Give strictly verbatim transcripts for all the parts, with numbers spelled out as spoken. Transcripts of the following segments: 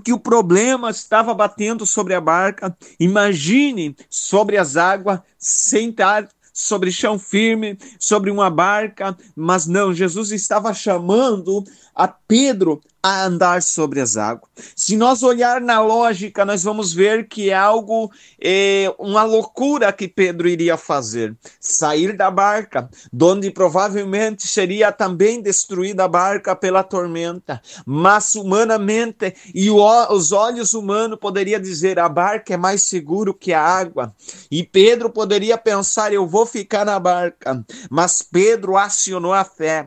porque o problema estava batendo sobre a barca. Imagine sobre as águas, sentar sobre chão firme, sobre uma barca, mas não, Jesus estava chamando a Pedro a andar sobre as águas. Se nós olhar na lógica, nós vamos ver que é algo, é, uma loucura que Pedro iria fazer. Sair da barca, onde provavelmente seria também destruída a barca pela tormenta, mas humanamente, e o, os olhos humanos poderiam dizer, a barca é mais seguro que a água, e Pedro poderia pensar, eu vou ficar na barca, mas Pedro acionou a fé.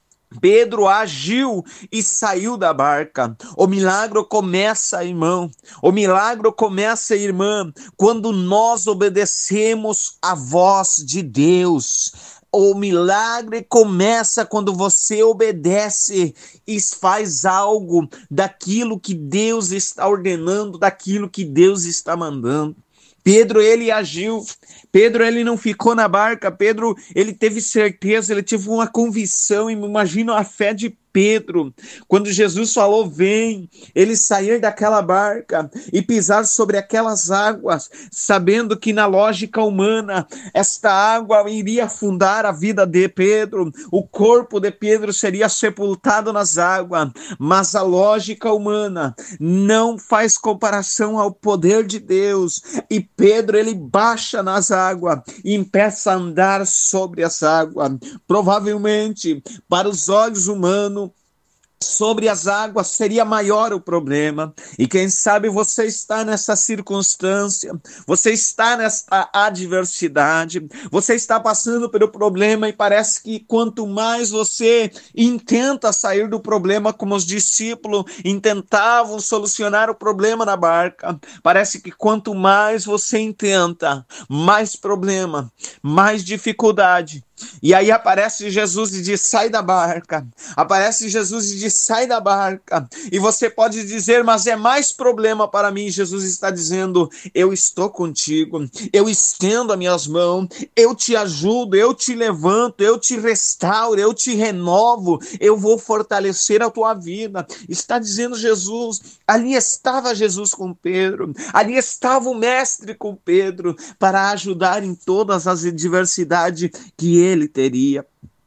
Pedro agiu e saiu da barca. O milagre começa, irmão. O milagre começa, irmã, quando nós obedecemos a voz de Deus. O milagre começa quando você obedece e faz algo daquilo que Deus está ordenando, daquilo que Deus está mandando. Pedro, ele agiu. Pedro, ele não ficou na barca. Pedro, ele teve certeza, ele teve uma convicção. Imagina a fé de Pedro, quando Jesus falou, vem, ele sair daquela barca e pisar sobre aquelas águas, sabendo que na lógica humana, esta água iria afundar a vida de Pedro, o corpo de Pedro seria sepultado nas águas, mas a lógica humana não faz comparação ao poder de Deus, e Pedro, ele baixa nas águas e empieza a andar sobre as águas. Provavelmente, para os olhos humanos, sobre as águas seria maior o problema, e quem sabe você está nessa circunstância, você está nessa adversidade, você está passando pelo problema e parece que quanto mais você intenta sair do problema, como os discípulos intentavam solucionar o problema na barca, parece que quanto mais você intenta, mais problema, mais dificuldade. E aí aparece Jesus e diz, sai da barca. Aparece Jesus e diz, sai da barca. E você pode dizer, mas é mais problema para mim. Jesus está dizendo, eu estou contigo. Eu estendo as minhas mãos. Eu te ajudo, eu te levanto, eu te restauro, eu te renovo. Eu vou fortalecer a tua vida. Está dizendo Jesus. Ali estava Jesus com Pedro. Ali estava o mestre com Pedro para ajudar em todas as adversidades que ele ele teria.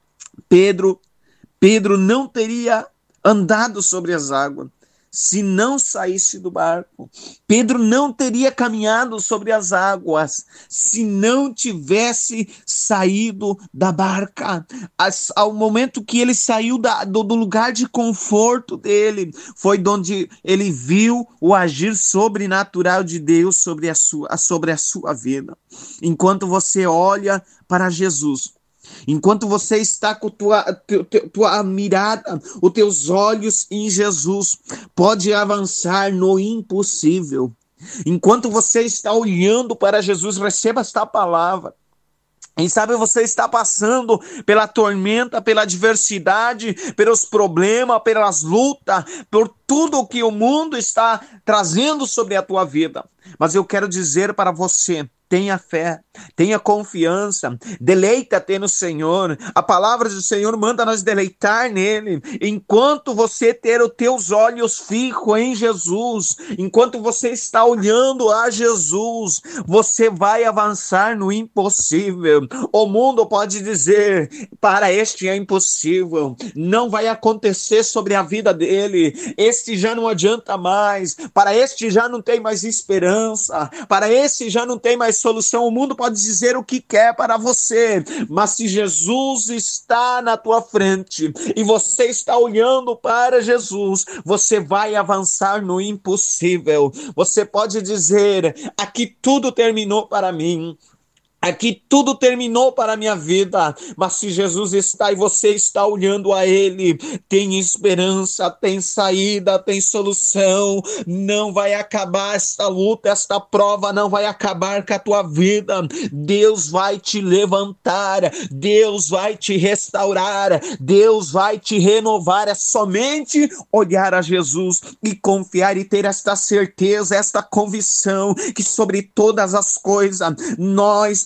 Pedro, Pedro não teria andado sobre as águas se não saísse do barco. Pedro não teria caminhado sobre as águas se não tivesse saído da barca. As, ao momento que ele saiu da, do, do lugar de conforto dele, foi onde ele viu o agir sobrenatural de Deus sobre a sua, sobre a sua vida. Enquanto você olha para Jesus, enquanto você está com tua, tua, tua mirada, os teus olhos em Jesus, pode avançar no impossível. Enquanto você está olhando para Jesus, receba esta palavra. Quem sabe você está passando pela tormenta, pela adversidade, pelos problemas, pelas lutas, por tudo que o mundo está trazendo sobre a tua vida. Mas eu quero dizer para você, tenha fé, tenha confiança, deleita-te no Senhor. A palavra do Senhor manda nós deleitar nele. Enquanto você ter os teus olhos fixos em Jesus, enquanto você está olhando a Jesus, você vai avançar no impossível. O mundo pode dizer, para este é impossível, não vai acontecer sobre a vida dele, este já não adianta mais, para este já não tem mais esperança, para esse já não tem mais solução. O mundo pode dizer o que quer para você, mas se Jesus está na tua frente e você está olhando para Jesus, você vai avançar no impossível. Você pode dizer, aqui tudo terminou para mim, aqui tudo terminou para a minha vida, mas se Jesus está e você está olhando a Ele, tem esperança, tem saída, tem solução. Não vai acabar esta luta, esta prova não vai acabar com a tua vida. Deus vai te levantar, Deus vai te restaurar, Deus vai te renovar. É somente olhar a Jesus e confiar e ter esta certeza, esta convicção que sobre todas as coisas nós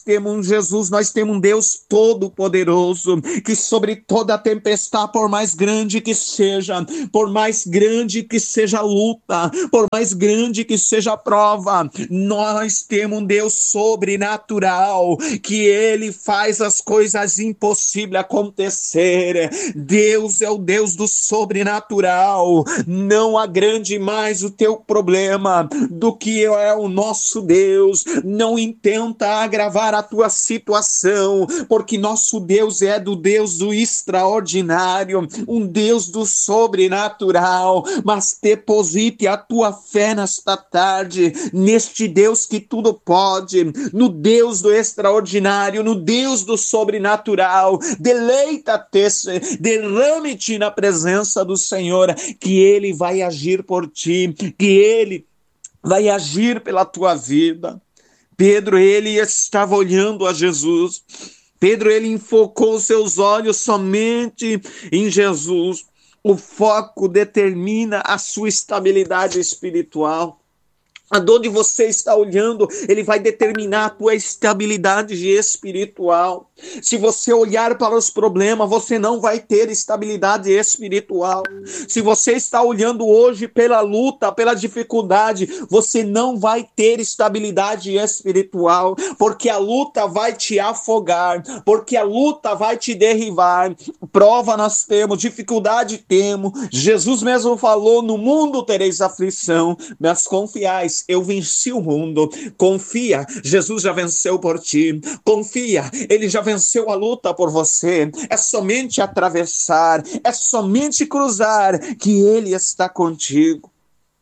temos um Jesus, nós temos um Deus todo-poderoso, que sobre toda tempestade, por mais grande que seja, por mais grande que seja a luta, por mais grande que seja a prova, nós temos um Deus sobrenatural, que Ele faz as coisas impossíveis acontecer. Deus é o Deus do sobrenatural. Não agrande mais o teu problema do que é o nosso Deus. Não intenta agravar a tua situação, porque nosso Deus é do Deus do extraordinário, um Deus do sobrenatural. Mas deposite a tua fé nesta tarde, neste Deus que tudo pode, no Deus do extraordinário, no Deus do sobrenatural. Deleita-te, derrame-te na presença do Senhor, que Ele vai agir por ti, que Ele vai agir pela tua vida. Pedro, ele estava olhando a Jesus. Pedro, ele enfocou seus olhos somente em Jesus. O foco determina a sua estabilidade espiritual. Aonde você está olhando, ele vai determinar a tua estabilidade espiritual. Se você olhar para os problemas, você não vai ter estabilidade espiritual. Se você está olhando hoje pela luta, pela dificuldade, você não vai ter estabilidade espiritual, porque a luta vai te afogar, porque a luta vai te derribar. Prova nós temos, dificuldade temos. Jesus mesmo falou: no mundo tereis aflição, mas confiais, eu venci o mundo. Confia, Jesus já venceu por ti. Confia, Ele já venceu a luta por você. É somente atravessar, é somente cruzar, que Ele está contigo.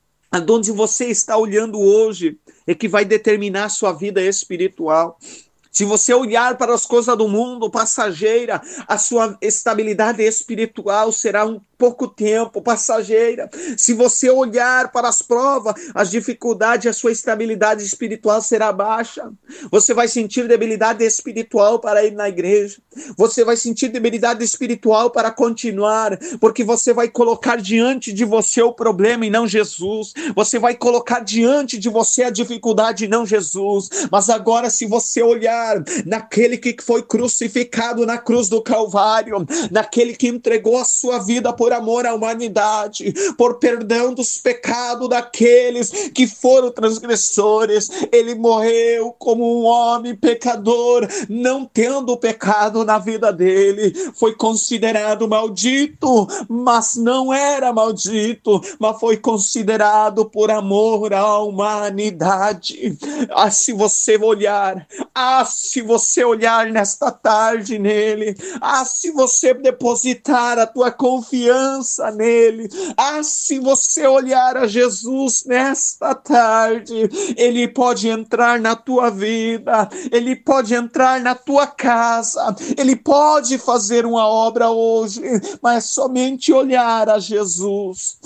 Aonde você está olhando hoje é que vai determinar a sua vida espiritual. Se você olhar para as coisas do mundo passageira, a sua estabilidade espiritual será um pouco tempo, passageira. Se você olhar para as provas, as dificuldades, a sua estabilidade espiritual será baixa. Você vai sentir debilidade espiritual para ir na igreja. Você vai sentir debilidade espiritual para continuar, porque você vai colocar diante de você o problema e não Jesus. Você vai colocar diante de você a dificuldade e não Jesus. Mas agora, se você olhar naquele que foi crucificado na cruz do Calvário, naquele que entregou a sua vida por amor à humanidade, por perdão dos pecados daqueles que foram transgressores, ele morreu como um homem pecador, não tendo pecado na vida dele, foi considerado maldito, mas não era maldito, mas foi considerado por amor à humanidade. Ah, se você olhar, ah, se você olhar nesta tarde nele, ah, se você depositar a tua confiança nele, ah, se você olhar a Jesus nesta tarde, ele pode entrar na tua vida, ele pode entrar na tua casa, ele pode fazer uma obra hoje, mas somente olhar a Jesus.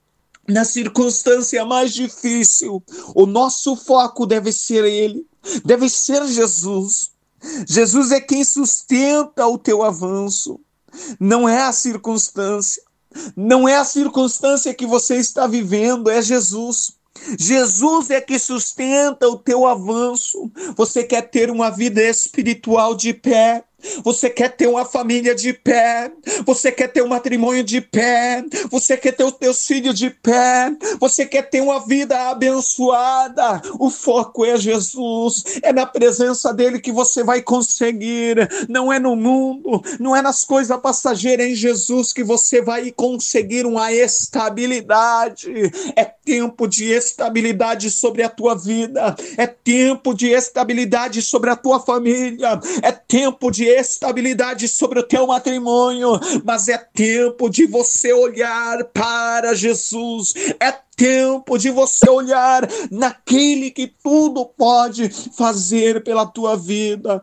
Na circunstância mais difícil, o nosso foco deve ser ele, deve ser Jesus. Jesus é quem sustenta o teu avanço, não é a circunstância, não é a circunstância que você está vivendo, é Jesus. Jesus é que sustenta o teu avanço. Você quer ter uma vida espiritual de pé? Você quer ter uma família de pé? Você quer ter um matrimônio de pé? Você quer ter os teus filhos de pé? Você quer ter uma vida abençoada? O foco é Jesus, é na presença dele que você vai conseguir, não é no mundo, não é nas coisas passageiras, é em Jesus que você vai conseguir uma estabilidade. É tempo de estabilidade sobre a tua vida, é tempo de estabilidade sobre a tua família, é tempo de estabilidade sobre o teu matrimônio, mas é tempo de você olhar para Jesus, é tempo de você olhar naquele que tudo pode fazer pela tua vida.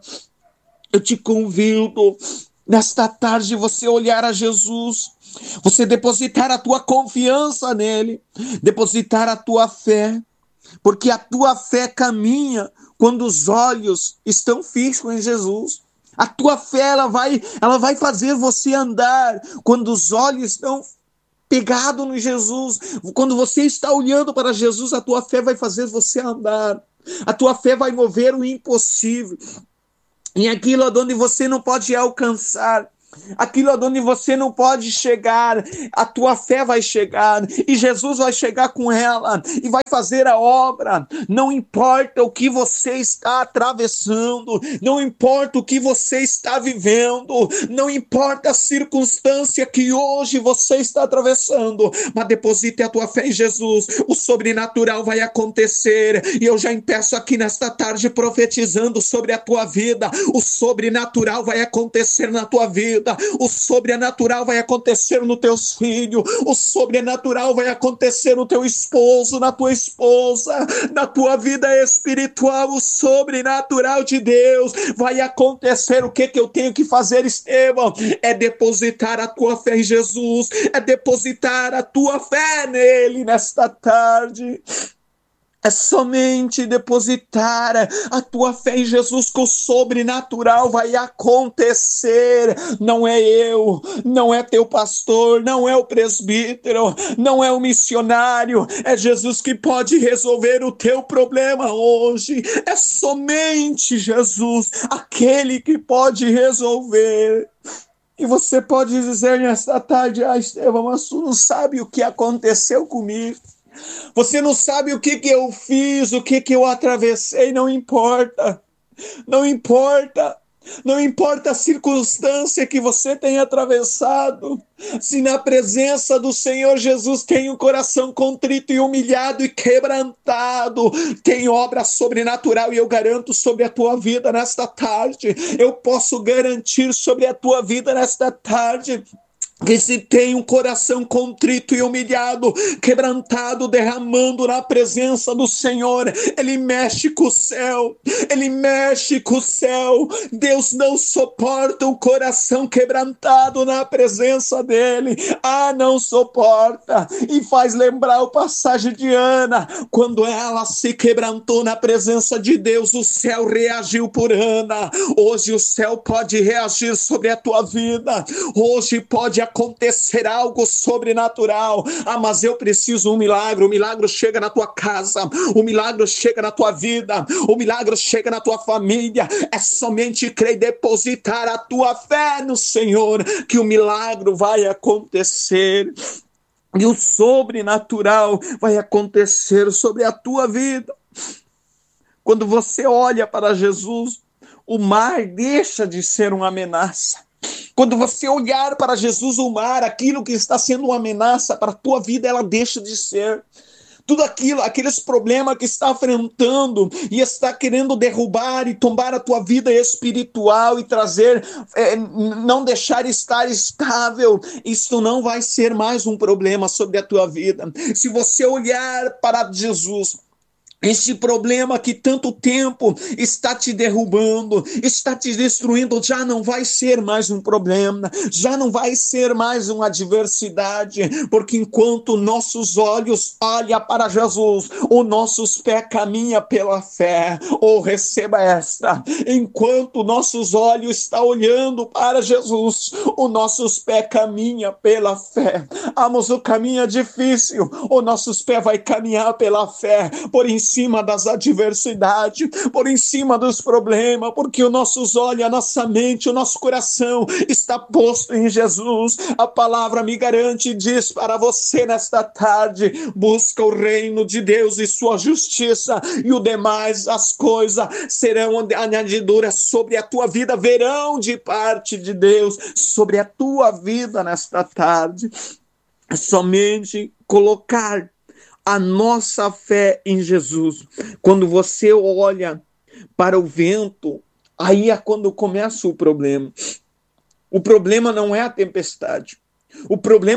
Eu te convido nesta tarde você olhar a Jesus, você depositar a tua confiança nele, depositar a tua fé, porque a tua fé caminha quando os olhos estão fixos em Jesus. A tua fé ela vai, ela vai fazer você andar quando os olhos estão pegados no Jesus. Quando você está olhando para Jesus, a tua fé vai fazer você andar. A tua fé vai mover o impossível. em aquilo onde você não pode alcançar, aquilo onde você não pode chegar, a tua fé vai chegar, e Jesus vai chegar com ela, e vai fazer a obra. Não importa o que você está atravessando, não importa o que você está vivendo, não importa a circunstância que hoje você está atravessando, mas deposite a tua fé em Jesus, o sobrenatural vai acontecer, e eu já impeço aqui nesta tarde profetizando sobre a tua vida, o sobrenatural vai acontecer na tua vida, o sobrenatural vai acontecer nos teus filhos, o sobrenatural vai acontecer no teu esposo, na tua esposa, na tua vida espiritual, o sobrenatural de Deus vai acontecer. O que que eu tenho que fazer, Estevão? É depositar a tua fé em Jesus, é depositar a tua fé nele nesta tarde. É somente depositar a tua fé em Jesus que o sobrenatural vai acontecer. Não é eu, não é teu pastor, não é o presbítero, não é o missionário. É Jesus que pode resolver o teu problema hoje. É somente Jesus, aquele que pode resolver. E você pode dizer nesta tarde: ah, Estevão, mas tu não sabe o que aconteceu comigo. Você não sabe o que, que eu fiz, o que, que eu atravessei. Não importa, não importa, não importa a circunstância que você tenha atravessado, se na presença do Senhor Jesus tem um coração contrito e humilhado e quebrantado, tem obra sobrenatural, e eu garanto sobre a tua vida nesta tarde, eu posso garantir sobre a tua vida nesta tarde, que se tem um coração contrito e humilhado, quebrantado, derramando na presença do Senhor, ele mexe com o céu, ele mexe com o céu. Deus não suporta o coração quebrantado na presença dele. Ah, não suporta. E faz lembrar o passagem de Ana, quando ela se quebrantou na presença de Deus, o céu reagiu por Ana. Hoje o céu pode reagir sobre a tua vida, hoje pode acontecer algo sobrenatural. Ah, mas eu preciso um milagre. O milagre chega na tua casa, o milagre chega na tua vida, o milagre chega na tua família. É somente crer e depositar a tua fé no Senhor que o milagre vai acontecer, e o sobrenatural vai acontecer sobre a tua vida. Quando você olha para Jesus, o mar deixa de ser uma ameaça. Quando você olhar para Jesus, o mar, aquilo que está sendo uma ameaça para a tua vida, ela deixa de ser. Tudo aquilo, aqueles problemas que está enfrentando e está querendo derrubar e tomar a tua vida espiritual e trazer, é, não deixar estar estável, isso não vai ser mais um problema sobre a tua vida. Se você olhar para Jesus, esse problema que tanto tempo está te derrubando, está te destruindo, já não vai ser mais um problema, já não vai ser mais uma adversidade, porque enquanto nossos olhos olham para Jesus, os nossos pés caminham pela fé. Ou oh, receba esta: enquanto nossos olhos estão olhando para Jesus, os nossos pés caminham pela fé. Ah, mas o caminho é difícil, os nossos pés vai caminhar pela fé, por em cima das adversidades, por em cima dos problemas, porque os nossos olhos, a nossa mente, o nosso coração está posto em Jesus. A palavra me garante e diz para você nesta tarde: busca o reino de Deus e sua justiça, e o demais, as coisas serão añadiduras sobre a tua vida, verão de parte de Deus sobre a tua vida nesta tarde. É somente colocar a nossa fé em Jesus. Quando você olha para o vento, aí é quando começa o problema. O problema não é a tempestade. O problema